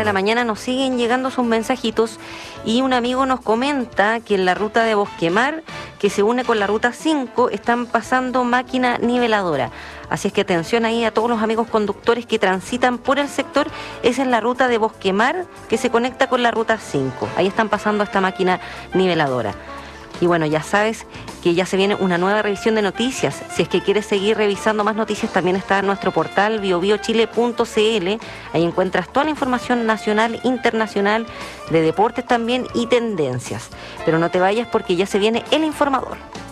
la mañana nos siguen llegando sus mensajitos y un amigo nos comenta que en la ruta de Bosquemar, que se une con la ruta 5, están pasando máquina niveladora. Así es que atención ahí a todos los amigos conductores que transitan por el sector. Esa es la ruta de Bosquemar que se conecta con la ruta 5. Ahí están pasando esta máquina niveladora. Y bueno, ya sabes que ya se viene una nueva revisión de noticias. Si es que quieres seguir revisando más noticias, también está en nuestro portal biobiochile.cl. Ahí encuentras toda la información nacional, internacional, de deportes también y tendencias. Pero no te vayas porque ya se viene el informador.